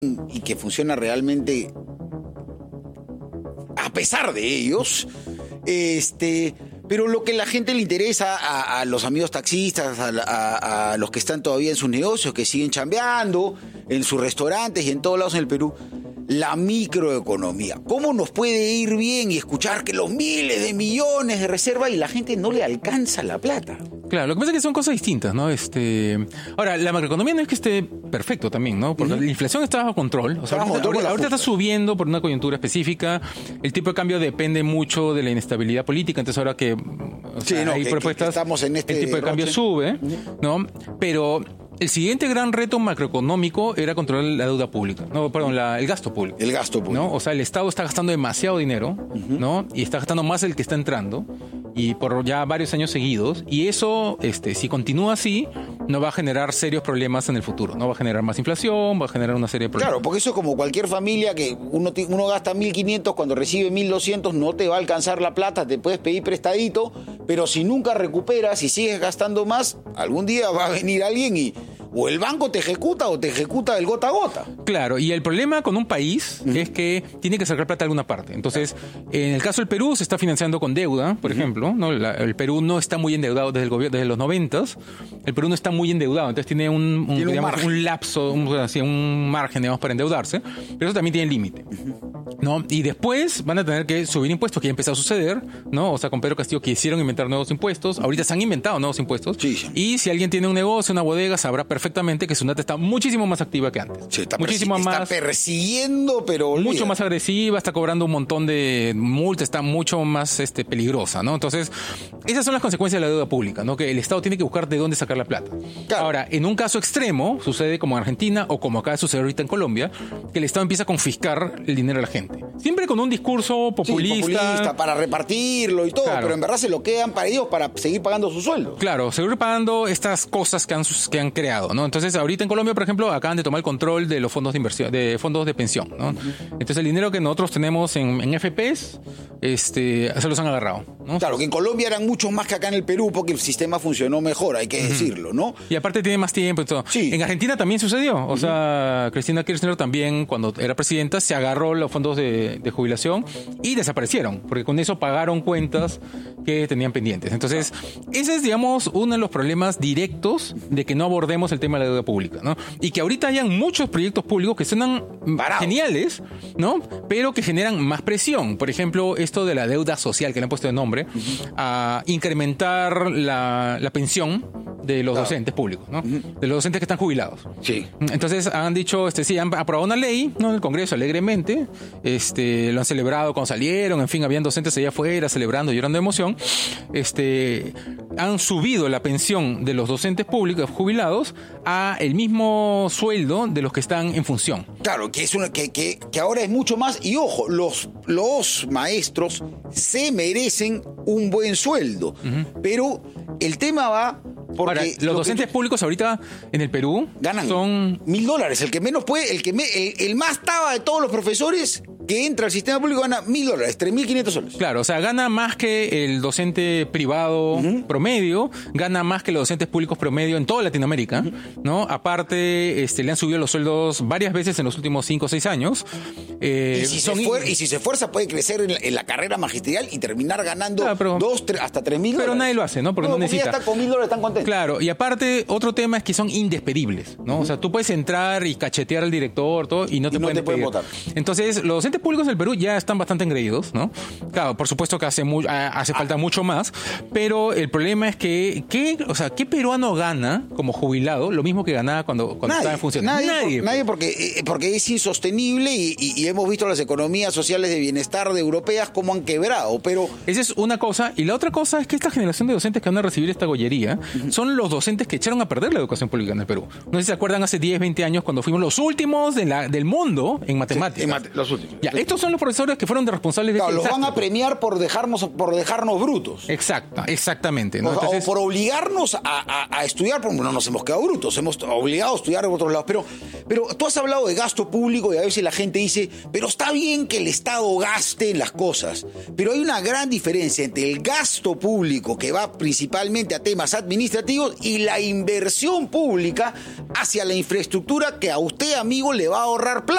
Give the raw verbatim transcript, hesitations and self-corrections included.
y que funciona realmente a pesar de ellos, este, pero lo que a la gente le interesa, a, a los amigos taxistas, a, a, a los que están todavía en sus negocios, que siguen chambeando, en sus restaurantes y en todos lados en el Perú, la microeconomía. ¿Cómo nos puede ir bien y escuchar que los miles de millones de reserva y la gente no le alcanza la plata? Claro, lo que pasa es que son cosas distintas, ¿no? Este, ahora, la macroeconomía no es que esté perfecto también, ¿no? Porque uh-huh. la inflación está bajo control. O sea, bajo ahorita, control ahorita está subiendo por una coyuntura específica. El tipo de cambio depende mucho de la inestabilidad política. Entonces, ahora que o sea, sí, no, hay que, propuestas, que estamos en este el tipo de cambio roche. sube, ¿no? Pero el siguiente gran reto macroeconómico era controlar la deuda pública, no, perdón, la, el gasto público. El gasto público. ¿No? O sea, el Estado está gastando demasiado dinero, uh-huh. ¿no? Y está gastando más el que está entrando, y por ya varios años seguidos, y eso, este, si continúa así, no va a generar serios problemas en el futuro, no va a generar más inflación, va a generar una serie de problemas. Claro, porque eso es como cualquier familia que uno, uno gasta mil quinientos, cuando recibe mil doscientos no te va a alcanzar la plata, te puedes pedir prestadito, pero si nunca recuperas y sigues gastando más, algún día va a venir alguien y o el banco te ejecuta o te ejecuta el gota a gota. Claro, y el problema con un país uh-huh. es que tiene que sacar plata de alguna parte. Entonces, en el caso del Perú se está financiando con deuda, por uh-huh. ejemplo, ¿no? La, el Perú no está muy endeudado desde el gobierno, desde los noventas. El Perú no está muy endeudado, entonces tiene un, un, tiene digamos, un, un lapso, un, así, un margen, digamos, para endeudarse, pero eso también tiene límite. Uh-huh. ¿No? Y después van a tener que subir impuestos, que ya empezó a suceder, ¿no? O sea, con Pedro Castillo quisieron inventar nuevos impuestos, ahorita se han inventado nuevos impuestos. Sí, sí. Y si alguien tiene un negocio, una bodega, sabrá perfectamente que Sunat está muchísimo más activa que antes. Sí, está, muchísimo persi- más, está persiguiendo, pero olvida. Mucho más agresiva, está cobrando un montón de multas, está mucho más este, peligrosa, ¿no? Entonces, esas son las consecuencias de la deuda pública, ¿no? Que el Estado tiene que buscar de dónde sacar la plata. Claro. Ahora, en un caso extremo, sucede como en Argentina o como acaba de suceder ahorita en Colombia, que el Estado empieza a confiscar el dinero a la gente. Siempre con un discurso populista. Sí, populista, para repartirlo y todo, claro. Pero en verdad se lo quedan para ellos para seguir pagando sus sueldos. Claro, seguir pagando estas cosas que han, que han creado, ¿no? Entonces, ahorita en Colombia, por ejemplo, acaban de tomar el control de los fondos de inversión, de fondos de pensión, ¿no? Uh-huh. Entonces, el dinero que nosotros tenemos en, en F Pes, este, se los han agarrado, ¿no? Claro, que en Colombia eran muchos más que acá en el Perú porque el sistema funcionó mejor, hay que uh-huh. decirlo, ¿no? Y aparte tiene más tiempo y todo. Sí. En Argentina también sucedió. O uh-huh. sea, Cristina Kirchner también, cuando era presidenta, se agarró los fondos de, de jubilación y desaparecieron, porque con eso pagaron cuentas que tenían pendientes. Entonces, ese es, digamos, uno de los problemas directos de que no abordemos el tema de la deuda pública, ¿no? Y que ahorita hayan muchos proyectos públicos que suenan Barados. geniales, ¿no? Pero que generan más presión. Por ejemplo, esto de la deuda social, que le han puesto de nombre, uh-huh. a incrementar la, la pensión de los claro. docentes públicos, ¿no? Uh-huh. De los docentes que están jubilados. Sí. Entonces han dicho, este, sí, han aprobado una ley, ¿no? En el Congreso alegremente, este, lo han celebrado cuando salieron, en fin, habían docentes allá afuera celebrando, llorando de emoción. Este, han subido la pensión de los docentes públicos jubilados a el mismo sueldo de los que están en función. Claro, que es una, que, que, que ahora es mucho más, y ojo, los, los maestros se merecen un buen sueldo, uh-huh. pero el tema va porque ahora, los docentes tú, públicos ahorita en el Perú ganan son mil dólares. El que menos puede, el que me, el, el más taba de todos los profesores que entra al sistema público gana mil dólares, tres mil quinientos soles. Claro, o sea, gana más que el docente privado uh-huh. promedio, gana más que los docentes públicos promedio en toda Latinoamérica, uh-huh. ¿no? Aparte, este, le han subido los sueldos varias veces en los últimos cinco o seis años. Eh, y, si son, se fuer- y si se esfuerza puede crecer en la, en la carrera magisterial y terminar ganando claro, pero, dos, tres, hasta tres mil dólares. Pero nadie lo hace, ¿no? Porque no, no necesita. Ya está con mil dólares, están contentos. Claro, y aparte, otro tema es que son indespedibles, ¿no? Uh-huh. O sea, tú puedes entrar y cachetear al director, todo, y no te y no pueden, te pueden votar. Entonces, los docentes públicos del Perú ya están bastante engreídos, ¿no? Claro, por supuesto que hace, mu- hace falta ah. mucho más, pero el problema es que, ¿qué, o sea, ¿qué peruano gana como jubilado lo mismo que ganaba cuando, cuando nadie, estaba en función? Nadie, nadie, por, nadie porque, porque es insostenible y, y, y hemos visto las economías sociales de bienestar de europeas cómo han quebrado, pero... Esa es una cosa, y la otra cosa es que esta generación de docentes que van a recibir esta gollería uh-huh. son los docentes que echaron a perder la educación pública en el Perú. No sé si se acuerdan hace diez, veinte años cuando fuimos los últimos de la, del mundo en matemáticas. Sí, en mate- los últimos. Ya, estos son los profesores que fueron de responsables de claro, este los van a premiar por dejarnos, por dejarnos brutos. Exacto, exactamente. ¿no? O, Entonces, o por obligarnos a, a, a estudiar, porque no nos hemos quedado brutos, hemos obligado a estudiar en otros lados. Pero, pero tú has hablado de gasto público y a veces la gente dice, pero está bien que el Estado gaste en las cosas, pero hay una gran diferencia entre el gasto público que va principalmente a temas administrativos y la inversión pública hacia la infraestructura que a usted, amigo, le va a ahorrar plata.